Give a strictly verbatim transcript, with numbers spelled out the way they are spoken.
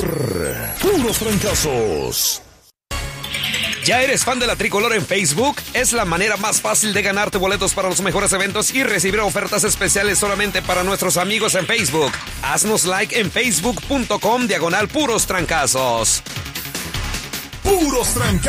Puros Trancazos. ¿Ya eres fan de la Tricolor en Facebook? Es la manera más fácil de ganarte boletos para los mejores eventos y recibir ofertas especiales solamente para nuestros amigos en Facebook. Haznos like en facebook punto com diagonal Puros Trancazos. Puros Trancazos.